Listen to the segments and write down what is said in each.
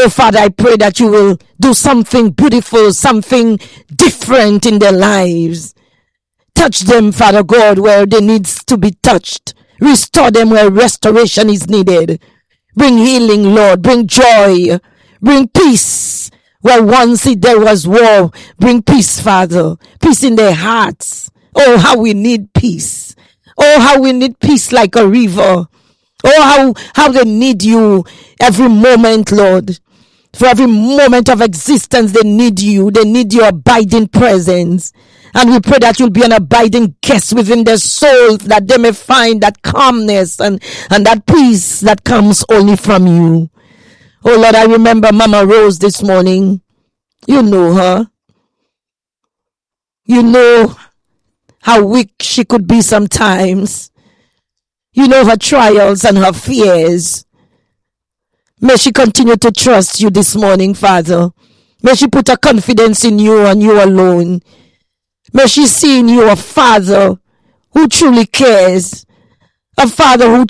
Oh, Father, I pray that you will do something beautiful, something different in their lives. Touch them, Father God, where they need to be touched. Restore them where restoration is needed. Bring healing, Lord. Bring joy. Bring peace. Where once there was war. Bring peace, Father. Peace in their hearts. Oh, how we need peace. Oh, how we need peace like a river. Oh, how they need you every moment, Lord. For every moment of existence, they need you. They need your abiding presence. And we pray that you'll be an abiding guest within their souls, that they may find that calmness and that peace that comes only from you. Oh, Lord, I remember Mama Rose this morning. You know her. You know how weak she could be sometimes. You know her trials and her fears. May she continue to trust you this morning, Father. May she put her confidence in you and you alone. May she see in you a Father who truly cares. A Father who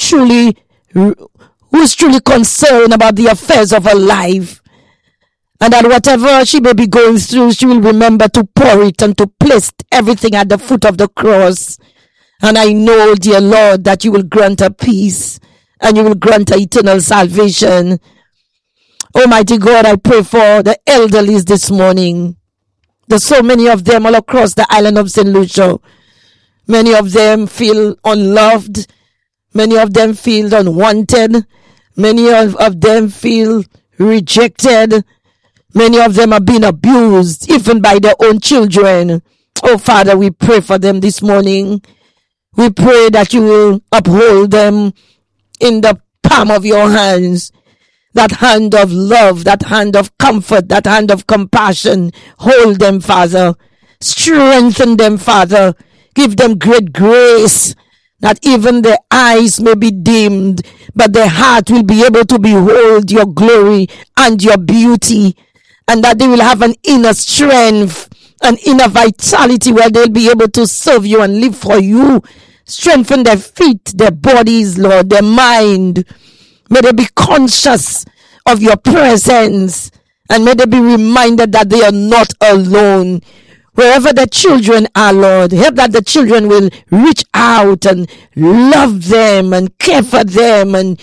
is truly concerned about the affairs of her life. And that whatever she may be going through, she will remember to pour it and to place everything at the foot of the cross. And I know, dear Lord, that you will grant her peace and you will grant her eternal salvation. Almighty God, I pray for the elderly this morning. There's so many of them all across the island of St. Lucia. Many of them feel unloved. Many of them feel unwanted. Many of them feel rejected. Many of them are being abused, even by their own children. Oh, Father, we pray for them this morning. We pray that you will uphold them in the palm of your hands. That hand of love, that hand of comfort, that hand of compassion. Hold them, Father. Strengthen them, Father. Give them great grace, that even their eyes may be dimmed, but their heart will be able to behold your glory and your beauty, and that they will have an inner strength, an inner vitality where they'll be able to serve you and live for you. Strengthen their feet, their bodies, Lord, their mind. May they be conscious of your presence, and may they be reminded that they are not alone. Wherever the children are, Lord, help that the children will reach out and love them and care for them, and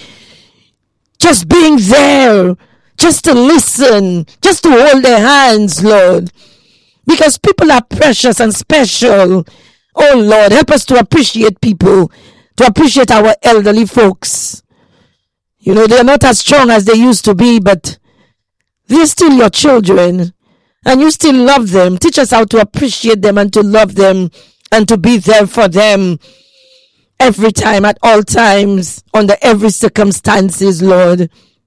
just being there, just to listen, just to hold their hands, Lord. Because people are precious and special. Oh, Lord, help us to appreciate people, to appreciate our elderly folks. You know, they're not as strong as they used to be, but they're still your children. And you still love them. Teach us how to appreciate them and to love them and to be there for them every time, at all times, under every circumstances, Lord.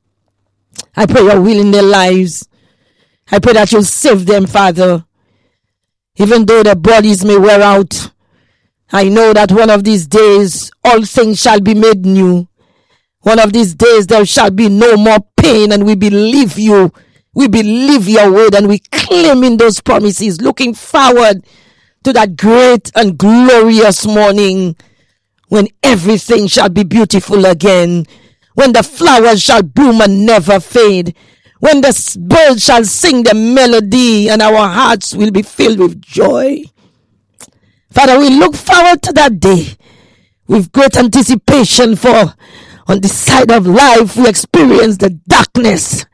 I pray your will in their lives. I pray that you'll save them, Father. Even though their bodies may wear out, I know that one of these days all things shall be made new. One of these days there shall be no more pain, and we believe you. We believe your word, and we claim in those promises, looking forward to that great and glorious morning when everything shall be beautiful again, when the flowers shall bloom and never fade, when the birds shall sing the melody and our hearts will be filled with joy. Father, we look forward to that day with great anticipation, for on this side of life we experience the darkness.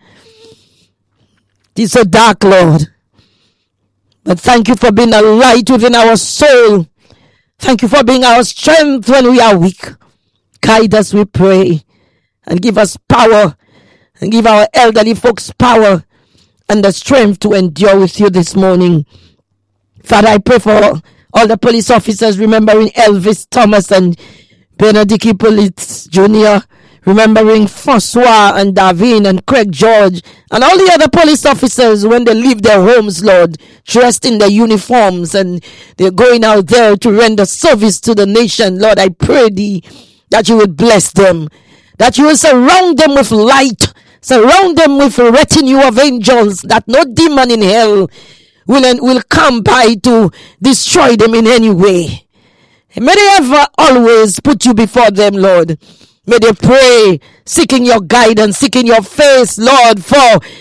It is so dark, Lord. But thank you for being a light within our soul. Thank you for being our strength when we are weak. Guide us, we pray, and give us power, and give our elderly folks power and the strength to endure with you this morning. Father, I pray for all the police officers, remembering Elvis Thomas and Benedict Hippolyte Jr., remembering Francois and Davin and Craig George and all the other police officers when they leave their homes, Lord, dressed in their uniforms and they're going out there to render service to the nation. Lord, I pray thee that you would bless them, that you will surround them with light, surround them with a retinue of angels, that no demon in hell will come by to destroy them in any way. May they ever always put you before them, Lord. May they pray, seeking your guidance, seeking your face, Lord, for